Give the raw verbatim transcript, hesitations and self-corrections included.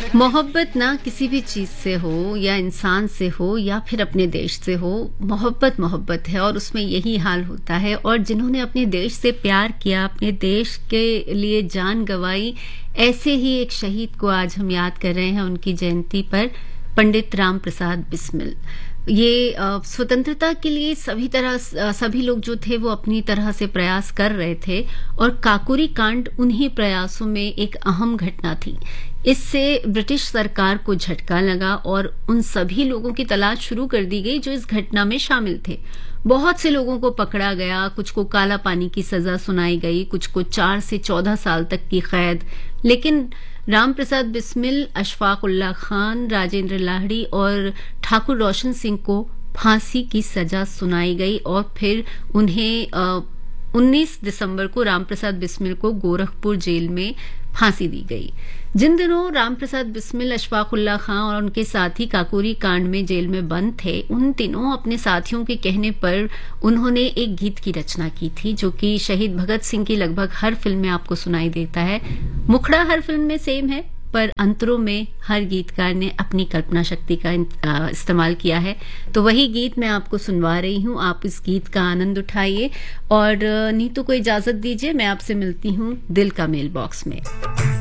मोहब्बत ना किसी भी चीज़ से हो या इंसान से हो या फिर अपने देश से हो, मोहब्बत मोहब्बत है और उसमें यही हाल होता है। और जिन्होंने अपने देश से प्यार किया, अपने देश के लिए जान गंवाई, ऐसे ही एक शहीद को आज हम याद कर रहे हैं उनकी जयंती पर, पंडित राम प्रसाद बिस्मिल। ये अ, स्वतंत्रता के लिए सभी तरह अ, सभी लोग जो थे वो अपनी तरह से प्रयास कर रहे थे और काकोरी कांड उन्हीं प्रयासों में एक अहम घटना थी। इससे ब्रिटिश सरकार को झटका लगा और उन सभी लोगों की तलाश शुरू कर दी गई जो इस घटना में शामिल थे। बहुत से लोगों को पकड़ा गया, कुछ को काला पानी की सजा सुनाई गई, कुछ को चार से चौदह साल तक की कैद। लेकिन राम प्रसाद बिस्मिल, अशफाक उल्लाह खान, राजेंद्र लाहिड़ी और ठाकुर रोशन सिंह को फांसी की सजा सुनाई गई और फिर उन्हें आ, उन्नीस दिसंबर को राम प्रसाद बिस्मिल को गोरखपुर जेल में फांसी दी गई। जिन दिनों राम प्रसाद बिस्मिल, अशफाक उल्लाह खान और उनके साथी काकोरी कांड में जेल में बंद थे, उन दिनों अपने साथियों के कहने पर उन्होंने एक गीत की रचना की थी जो कि शहीद भगत सिंह की लगभग हर फिल्म में आपको सुनाई देता है। मुखड़ा हर फिल्म में सेम है, पर अंतरों में हर गीतकार ने अपनी कल्पना शक्ति का इस्तेमाल किया है। तो वही गीत मैं आपको सुनवा रही हूँ, आप इस गीत का आनंद उठाइए और नीतू को इजाजत दीजिए। मैं आपसे मिलती हूँ दिल का मेल बॉक्स में।